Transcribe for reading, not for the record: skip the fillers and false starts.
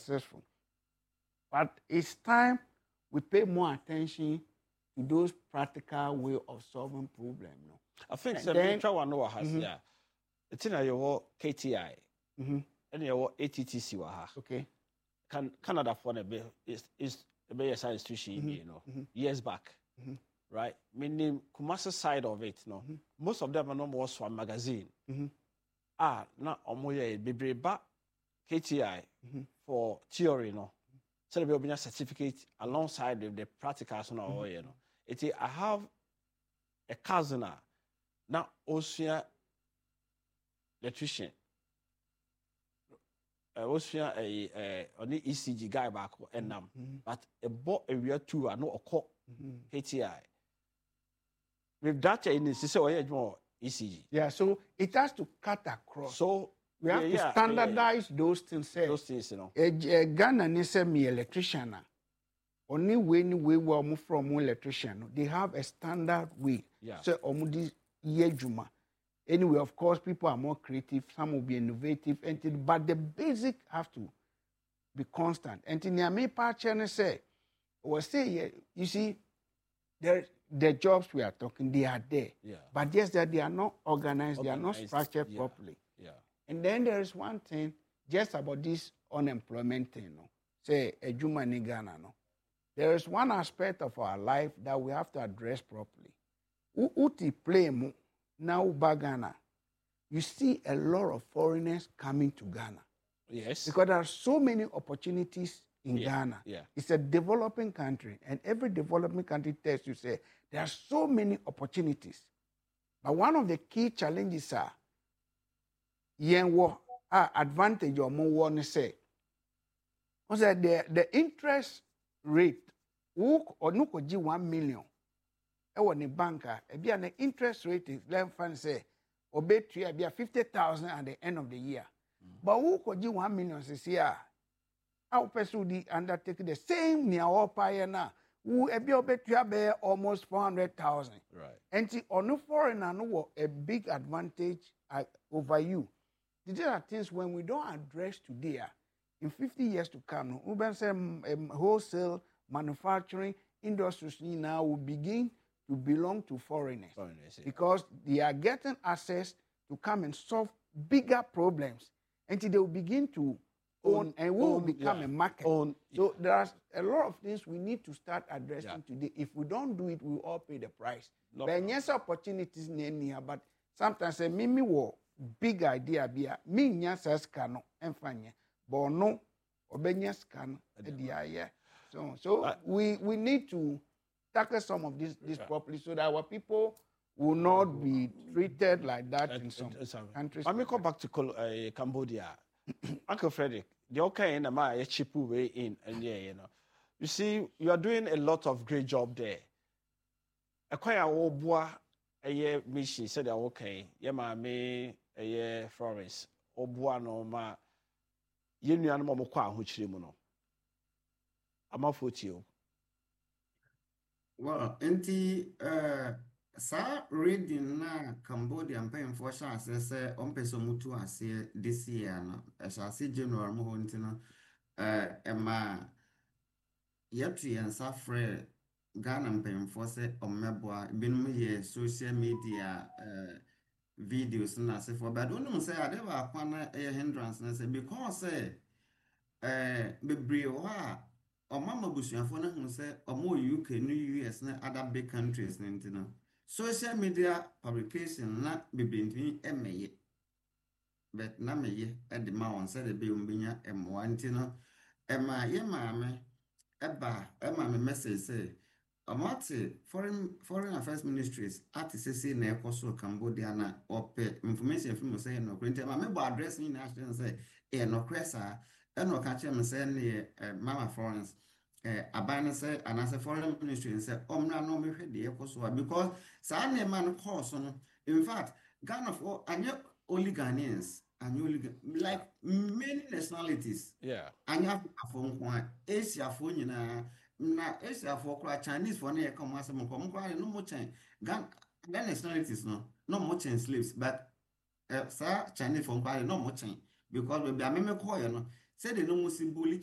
successful. But it's time we pay more attention to those practical way of solving problems. No? I think so. Yeah. It's in your KTI. And your ATTC. Okay. Canada for a bit is a better science institution, years back. Right? Meaning Kumasi side of it, no. Most of them are no more Swan magazine. Now omoye bibreba KTI for theory, no. So there will be a certificate alongside with the practicals no you know. I have a cousin now also electrician. Also on the ECG guy back and but a bought area 2 are not a call KTI. With that in this is more ECG. Yeah, so it has to cut across. So we have to standardize those things. Those things, you know. Ghana needs me electrician. Only when we were from electrician, they have a standard way. Yeah. So juma. Anyway, of course, people are more creative. Some will be innovative, but the basic have to be constant. And in the part, say, you see, the jobs we are talking, they are there. Yeah. But just that they are not organized, they are not structured properly. Yeah. And then there is one thing just about this unemployment thing, no? Say, a Juma in Ghana, no? There is one aspect of our life that we have to address properly. Uti play now Ghana. You see a lot of foreigners coming to Ghana. Yes. Because there are so many opportunities in Ghana. Yeah. It's a developing country, and every developing country tells you, say, there are so many opportunities. But one of the key challenges are, advantage or more want to say, the interest rate, or no 1 million, the banker, the interest rate is, let's say, obey 50,000 at the end of the year. But who could 1 million this year? Our person will undertake the same near all pioneer now. Who be almost 400,000. Right. And on no foreigner no a big advantage over you. These are things when we don't address today, in 50 years to come, wholesale manufacturing industries now will begin to belong to foreigners. Because they are getting access to come and solve bigger problems. And they will begin to own and we will become a market. So there are a lot of things we need to start addressing today. If we don't do it, we will all pay the price. But yes, opportunities near, but sometimes a mimi wo big idea be me nyasa scano and fanya. But no obenya scan So we need to tackle some of this properly so that our people will not be treated like that in some countries. Let me come back to Cambodia. Uncle Frederick, the okay in a cheap way in and you know. You see, you are doing a lot of great job there. A quite a year mission said okay, me a year Florence, Obua no ma yenu animal mokwa huchirimuno. I'm off with you. Well, sa reading na Cambodia paying for chance say on peso mutu ase this year no as January mo hontina ema yatu yansa frɛ Ghana paying for say omeboa binum ye social media videos na say for but don't say ade ba kwana hindrance na say because say bebre wa omama busuafo na hu say omo UK no US na other big countries na social media publication na bibintin emeye but na meye e de ma won say de be umbinya emwa ntino ema ye maame ema me message say amati foreign affairs ministries at say na ekoso Cambodia na ope information from say no kwente ma me bo address ni na say e no kwesa e no ka chem say na mama Florence abana say anase foreign ministry say omra no me hwe de ekoso because sa na man course no in fact Ghana for anya only Ghanaians and only like many nationalities anya afọ nko Asia for nyina na Asia for Chinese for na come as mo come no mo chen Ghana nationalities no mo chen slaves but sa Chinese for no mo chen because we be ameme call no say they no mo symbolic